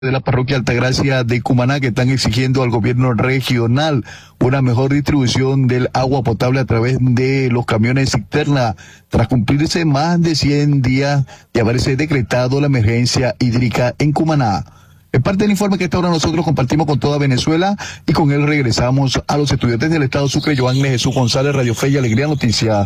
de la parroquia Altagracia de Cumaná, que están exigiendo al gobierno regional una mejor distribución del agua potable a través de los camiones cisterna, tras cumplirse más de 100 días de haberse decretado la emergencia hídrica en Cumaná. Es parte del informe que esta hora nosotros compartimos con toda Venezuela, y con él regresamos a los estudiantes del Estado Sucre. Joanne Jesús González, Radio Fe y Alegría Noticias.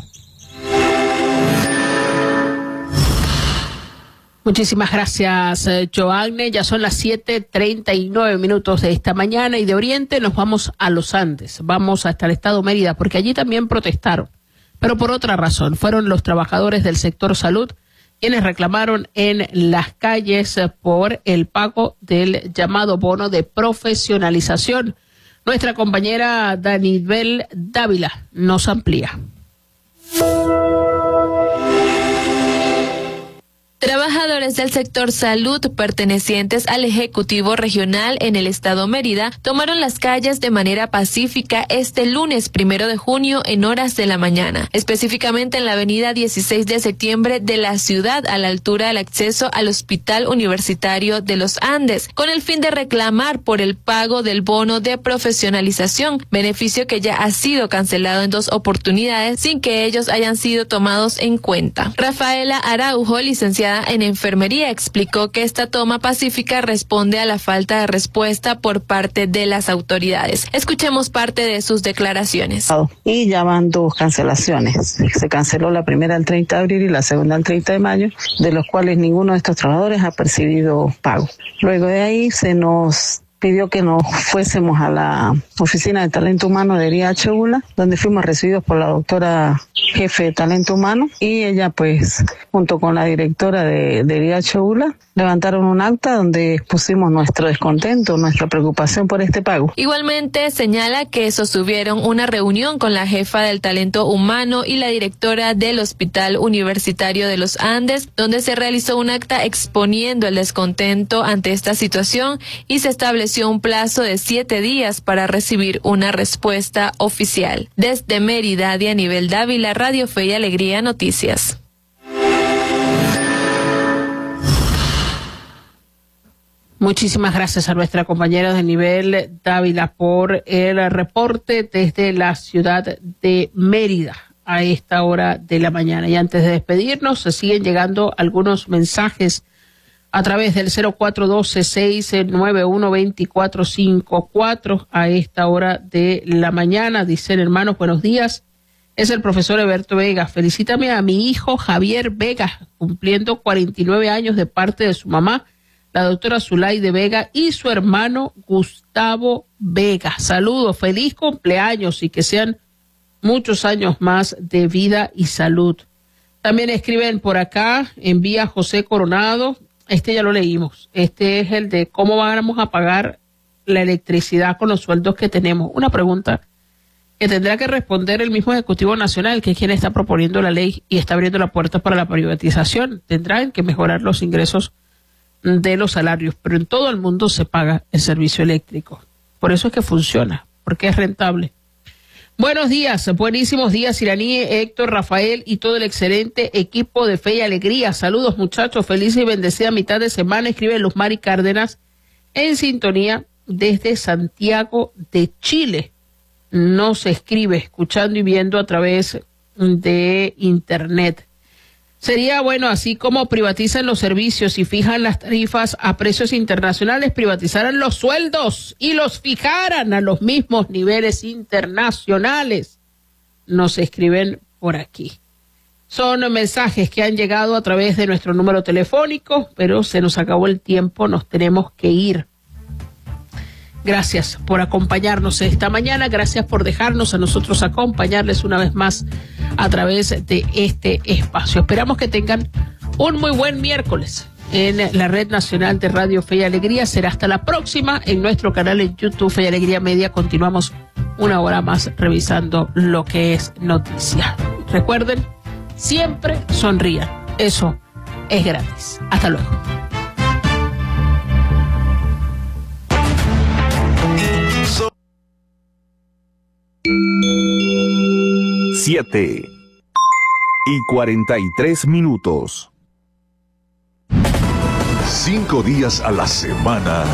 Muchísimas gracias, Joanne. Ya son las 7:39 de esta mañana, y de Oriente nos vamos a los Andes. Vamos hasta el estado Mérida, porque allí también protestaron, pero por otra razón. Fueron los trabajadores del sector salud quienes reclamaron en las calles por el pago del llamado bono de profesionalización. Nuestra compañera Danibel Dávila nos amplía. Trabajadores del sector salud pertenecientes al Ejecutivo Regional en el estado Mérida tomaron las calles de manera pacífica este lunes 1 de junio en horas de la mañana, específicamente en la avenida 16 de septiembre de la ciudad, a la altura del acceso al Hospital Universitario de los Andes, con el fin de reclamar por el pago del bono de profesionalización, beneficio que ya ha sido cancelado en 2 oportunidades sin que ellos hayan sido tomados en cuenta. Rafaela Araujo, licenciada en enfermería, explicó que esta toma pacífica responde a la falta de respuesta por parte de las autoridades. Escuchemos parte de sus declaraciones. Y ya van 2 cancelaciones. Se canceló la primera el 30 de abril y la segunda el 30 de mayo, de los cuales ninguno de estos trabajadores ha percibido pago. Luego de ahí se nos pidió que nos fuésemos a la oficina de talento humano de IH ULA, donde fuimos recibidos por la doctora jefe de talento humano, y ella pues junto con la directora de IH ULA levantaron un acta donde expusimos nuestro descontento, nuestra preocupación por este pago. Igualmente señala que sostuvieron una reunión con la jefa del talento humano y la directora del Hospital Universitario de los Andes, donde se realizó un acta exponiendo el descontento ante esta situación, y se estableció un plazo de 7 días para recibir una respuesta oficial. Desde Mérida, Danibel Dávila, Radio Fe y Alegría Noticias. Muchísimas gracias a nuestra compañera Danibel Dávila por el reporte desde la ciudad de Mérida a esta hora de la mañana. Y antes de despedirnos, se siguen llegando algunos mensajes a través del 0412-691-2454 a esta hora de la mañana. Dicen: hermanos, buenos días. Es el profesor Eberto Vega. Felicítame a mi hijo Javier Vega, cumpliendo 49 años, de parte de su mamá, la doctora Zulaide Vega, y su hermano Gustavo Vega. Saludos, feliz cumpleaños, y que sean muchos años más de vida y salud. También escriben por acá, envía José Coronado. Este ya lo leímos. Este es el de cómo vamos a pagar la electricidad con los sueldos que tenemos. Una pregunta que tendrá que responder el mismo Ejecutivo Nacional, que es quien está proponiendo la ley y está abriendo la puerta para la privatización. Tendrán que mejorar los ingresos de los salarios, pero en todo el mundo se paga el servicio eléctrico. Por eso es que funciona, porque es rentable. Buenos días, buenísimos días, Iraní, Héctor, Rafael y todo el excelente equipo de Fe y Alegría. Saludos, muchachos, feliz y bendecida mitad de semana. Escribe Luz Mari Cárdenas, en sintonía desde Santiago de Chile. Nos escribe, escuchando y viendo a través de internet. Sería bueno, así como privatizan los servicios y fijan las tarifas a precios internacionales, privatizaran los sueldos y los fijaran a los mismos niveles internacionales. Nos escriben por aquí. Son mensajes que han llegado a través de nuestro número telefónico, pero se nos acabó el tiempo, nos tenemos que ir. Gracias por acompañarnos esta mañana, gracias por dejarnos a nosotros acompañarles una vez más a través de este espacio. Esperamos que tengan un muy buen miércoles en la Red Nacional de Radio Fe y Alegría. Será hasta la próxima en nuestro canal en YouTube Fe y Alegría Media. Continuamos una hora más revisando lo que es noticia. Recuerden, siempre sonrían. Eso es gratis. Hasta luego. 7:43. 5 días a la semana.